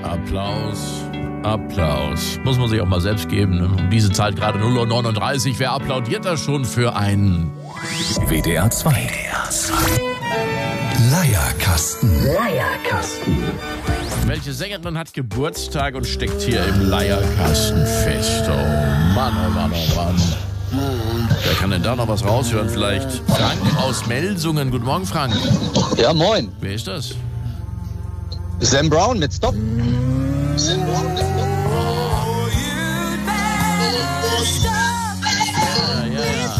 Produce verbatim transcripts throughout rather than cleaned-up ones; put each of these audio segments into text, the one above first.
Applaus, Applaus. Muss man sich auch mal selbst geben. Ne? Um diese Zeit gerade null Uhr neununddreißig. Wer applaudiert da schon für einen W D R zwei. W D R zwei. Leierkasten. Leierkasten. Welche Sängerin hat Geburtstag und steckt hier im Leierkasten fest? Oh Mann, oh Mann, oh Mann. Wer kann denn da noch was raushören? Vielleicht Frank aus Melsungen. Guten Morgen, Frank. Ja, moin. Wer ist das? Sam Brown mit Stop. Sam Brown mit Stop. Ja, ja, ja.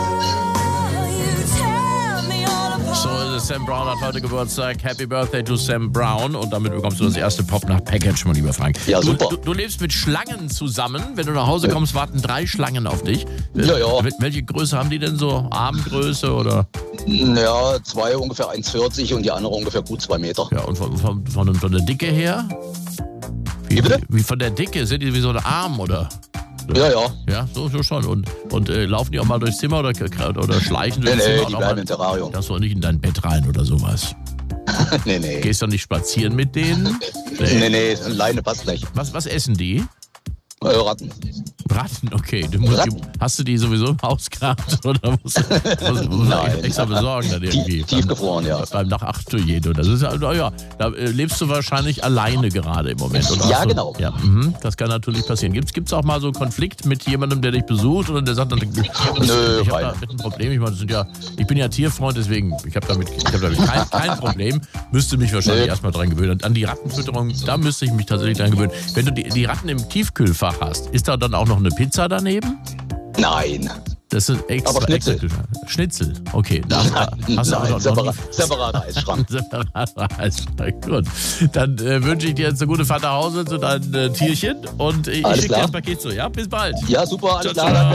So ist es. Sam Brown hat heute Geburtstag. Happy Birthday to Sam Brown. Und damit bekommst du das erste Pop-Nacht-Package, mein lieber Frank. Ja, super. Du, du, du lebst mit Schlangen zusammen. Wenn du nach Hause kommst, warten drei Schlangen auf dich. Ja, ja. Welche Größe haben die denn so? Armgröße oder? Ja, zwei ungefähr eins vierzig und die andere ungefähr gut zwei Meter. Ja, und von, von, von, von der Dicke her? Wie, Wie bitte? Wie von der Dicke? Sind die wie so ein Arm, oder? Ja, ja. Ja, so, so schon. Und, und äh, laufen die auch mal durchs Zimmer oder, oder schleichen Nee, durchs nee, Zimmer? die Und auch bleiben mal- im Terrarium. Darfst du auch nicht in dein Bett rein oder sowas? nee, nee. Gehst du nicht spazieren mit denen? Nee, nee, Leine passt nicht. Was, was essen die? Äh, Ratten. Ratten, okay. Du musst, Ratten. Die, hast du die sowieso im Haus gehabt oder musst, musst, musst Nein. du extra besorgen dann irgendwie? Tief, tiefgefroren, ja. Beim nach acht Uhr jede. Das ist ja, ja, da äh, lebst du wahrscheinlich alleine gerade im Moment. Und auch Ja, so, genau. Ja, mhm, das kann natürlich passieren. Gibt es auch mal so einen Konflikt mit jemandem, der dich besucht oder der sagt dann, Nö, ich habe keine. damit ein Problem. Ich meine, das sind ja, ich bin ja Tierfreund, deswegen, ich habe damit, ich hab damit kein, kein Problem. Müsste mich wahrscheinlich Nö. erstmal dran gewöhnen. Und an die Rattenfütterung, da müsste ich mich tatsächlich dran gewöhnen. Wenn du die, die Ratten im Tiefkühlfach hast, ist da dann auch noch eine Pizza daneben? Nein. Das sind extra, Aber Schnitzel. extra Schnitzel, okay. Da hast, du- hast du aber Nein, noch, noch separat, nie, separater Eisschrank. Separater Eisschrank. Gut. Dann äh, wünsche ich dir jetzt eine gute Fahrt nach Hause zu deinen äh, Tierchen und äh, ich Alles schicke dir klar. ein Paket zu. Ja, bis bald. Ja, super, alles Ciao, klar. ciao.